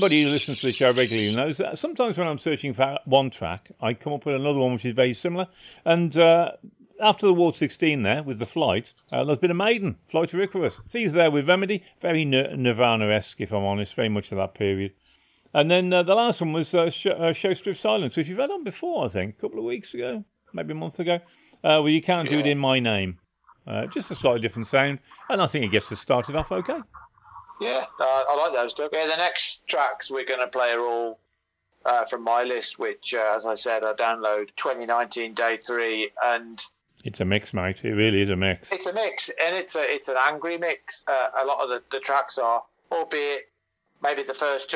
anybody who listens to the show regularly knows that sometimes when I'm searching for one track, I come up with another one which is very similar. And after the Ward 16 there, with The Flight, there's been a Maiden, Flight of Icarus. It's either there with Remedy, very Nirvana-esque, if I'm honest, very much of that period. And then the last one was Show Strip Silence, which you've had on before, I think, a couple of weeks ago, maybe a month ago, where You Can't Do It In My Name. Just a slightly different sound, and I think it gets us started off okay. Yeah, I like those two. Yeah, the next tracks we're going to play are all from my list, which, as I said, I download 2019 Day 3, and... It's a mix, mate. It really is a mix. It's a mix, and it's an angry mix. A lot of the tracks are, albeit maybe the first two